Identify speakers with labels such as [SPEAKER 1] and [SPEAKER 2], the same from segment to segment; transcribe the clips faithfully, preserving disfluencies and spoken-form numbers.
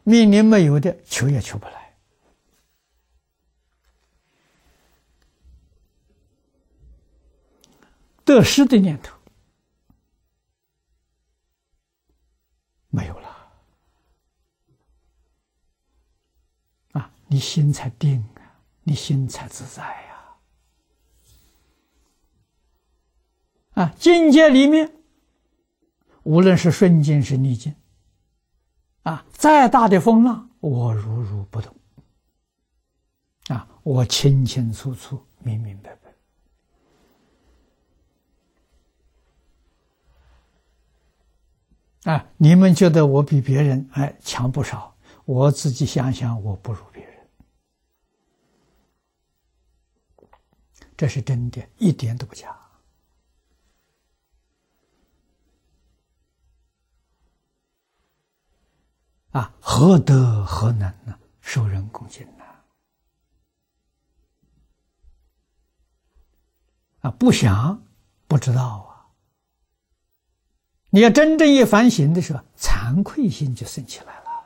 [SPEAKER 1] 命里没有的，求也求不来。得失的念头没有了啊，你心才定啊，你心才自在呀！啊，境界里面，无论是顺境是逆境，啊，再大的风浪，我如如不动。啊，我清清楚楚、明明白白。啊，你们觉得我比别人哎强不少，我自己想想，我不如别人，这是真的，一点都不假。啊，何德何能呢？受人恭敬呐！啊，不想不知道啊。你要真正一反省的时候，惭愧心就生起来了。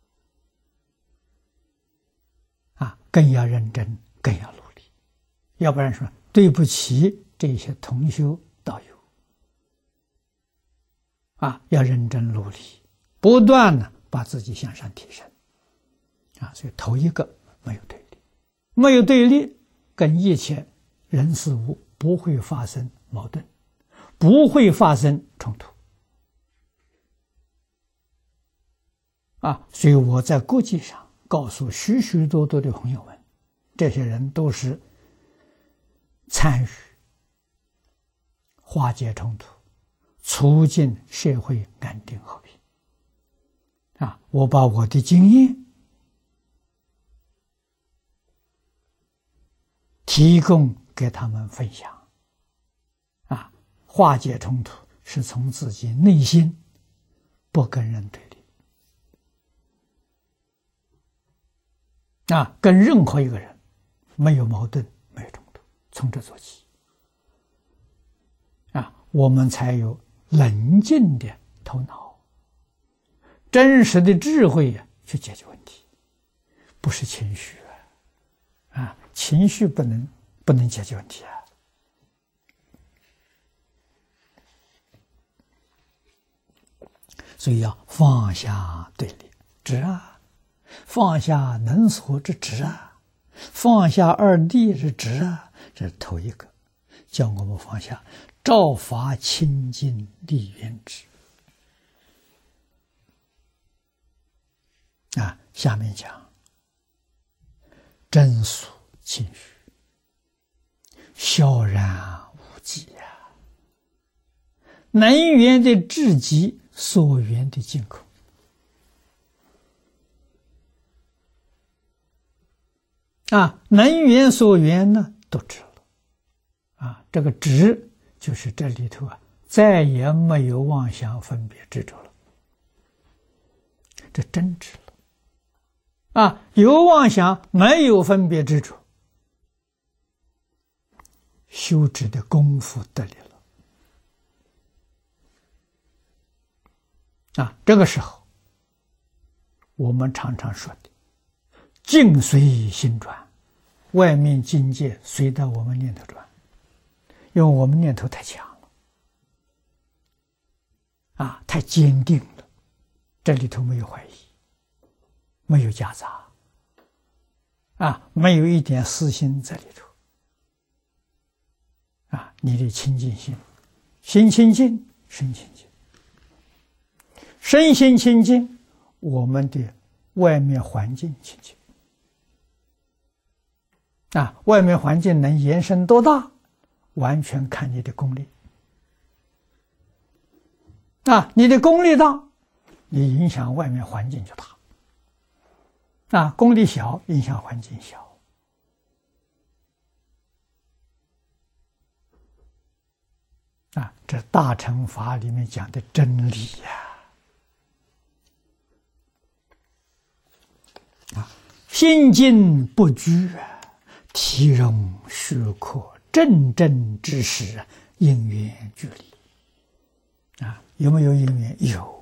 [SPEAKER 1] 啊，更要认真，更要努力，要不然说对不起这些同修道友。啊，要认真努力，不断的把自己向上提升。啊，所以头一个没有对立，没有对立，跟一切人事物不会发生矛盾，不会发生冲突。啊，所以我在国际上告诉许许多多的朋友们，这些人都是参与化解冲突，促进社会安定和平。啊，我把我的经验提供给他们分享。啊，化解冲突是从自己内心，不跟人对立。啊，跟任何一个人没有矛盾，没有冲突，从这做起。啊，我们才有冷静的头脑，真实的智慧呀，去解决问题，不是情绪啊！啊，情绪不能不能解决问题啊！所以要放下对立，知啊。放下能所之执啊，放下二谛之执啊，这是头一个，叫我们放下照法清净立愿之。啊，下面讲真俗清虚，萧然无际呀、啊，能缘的至极，所缘的尽空。啊，能缘所缘呢，都知了。啊，这个知就是这里头啊，再也没有妄想分别执着了，这真知了。啊，有妄想，没有分别执着，修持的功夫得力了。啊，这个时候，我们常常说的。境随心转，外面境界随着我们念头转，因为我们念头太强了，啊，太坚定了，这里头没有怀疑，没有夹杂，啊，没有一点私心在里头，啊，你的清净心，心清净，身清净，身心清净，我们的外面环境清净。啊，外面环境能延伸多大，完全看你的功力。啊，你的功力大，你影响外面环境就大。啊，功力小，影响环境小。啊，这大乘法里面讲的真理呀！啊，心静不居啊。体容虚阔，真正之时，因缘俱离。啊，有没有因缘？有。